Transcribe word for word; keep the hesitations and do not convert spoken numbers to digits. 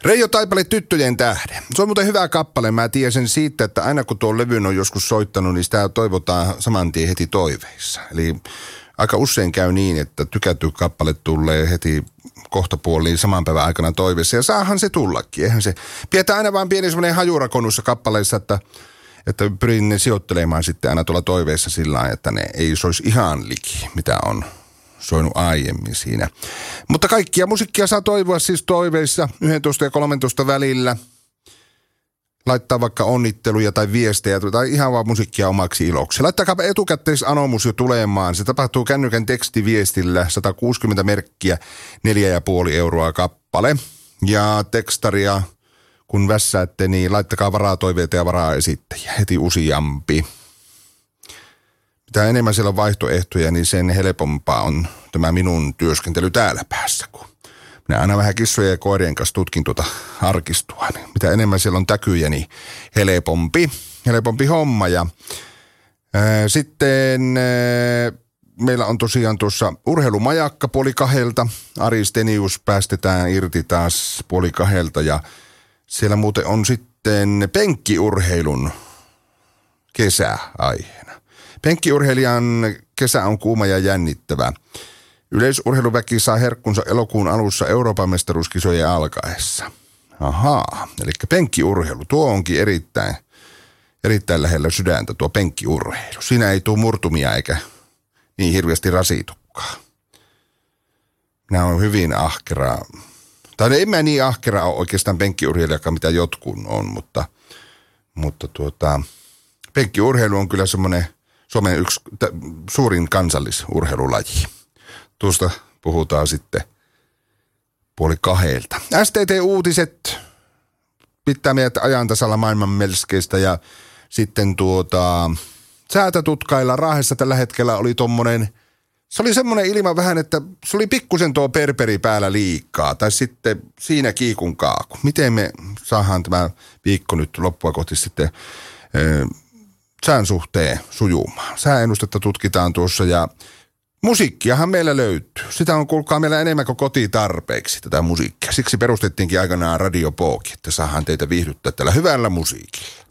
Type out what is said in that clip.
Reijo Taipale, Tyttöjen tähden. Se on muuten hyvä kappale. Mä tiedän sen siitä, että aina kun tuon levyn on joskus soittanut, niin sitä toivotaan saman tien heti toiveissa. Eli aika usein käy niin, että tykätty kappale tulee heti kohtapuoliin saman päivän aikana toiveissa. Ja saahan se tullakin. Eihän se. Pidetään aina vaan pieni semmoinen hajurakonussa kappaleissa, että, että pyrin ne sijoittelemaan sitten aina tuolla toiveissa sillä lailla, että ne ei soisi ihan liki, mitä on soinut aiemmin siinä. Mutta kaikkia musiikkia saa toivoa siis toiveissa yksitoista ja kolmetoista välillä. Laittaa vaikka onnitteluja tai viestejä tai ihan vaan musiikkia omaksi iloksi. Laittakaa etukäteisanomus jo tulemaan. Se tapahtuu kännykän tekstiviestillä sata kuusikymmentä merkkiä, neljä ja puoli euroa kappale. Ja tekstaria, kun vässäätte, niin laittakaa varatoiveita ja varaesittäjiä heti useampi. Mitä enemmän siellä on vaihtoehtoja, niin sen helpompaa on tämä minun työskentely täällä päässä. Kun minä aina vähän kissojen ja koirien kanssa tutkin tuota arkistoa. Niin mitä enemmän siellä on täkyjä, niin helpompi, helpompi homma. Ja ää, sitten ää, meillä on tosiaan tuossa urheilumajakka puoli kahdelta. Ari Stenius päästetään irti taas puoli kahdelta. Ja siellä muuten on sitten penkkiurheilun kesäaiheena. Penkkiurheilijan kesä on kuuma ja jännittävä. Yleisurheiluväki saa herkkunsa elokuun alussa Euroopan mestaruuskisojen alkaessa. Ahaa, eli penkkiurheilu. Tuo onkin erittäin, erittäin lähellä sydäntä tuo penkkiurheilu. Siinä ei tule murtumia eikä niin hirveästi rasitukaan. Minä olen hyvin ahkera. Tai en mä niin ahkera ole oikeastaan penkkiurheilijakaan, mitä jotkut on, mutta, mutta tuota, penkkiurheilu on kyllä semmoinen Suomen yksi t- suurin kansallisurheilulaji. Tuosta puhutaan sitten puoli kahdelta. S T T-uutiset pitää meidät ajan tasalla maailman melskeistä ja sitten tuota säätätutkailla Raahessa tällä hetkellä oli tommonen, se oli semmoinen ilma vähän, että se oli pikkusen tuo perperi päällä liikaa tai sitten siinä kiikun kaaku. Miten me saadaan tämä viikko nyt loppua kohti sitten ö, sään suhteen sujumaan. Sääennustetta tutkitaan tuossa ja musiikkiahan meillä löytyy. Sitä on kuulkaa meillä enemmän kuin kotitarpeeksi tätä musiikkia. Siksi perustettiinkin aikanaan Radio Pooki, että saadaan teitä viihdyttää tällä hyvällä musiikilla.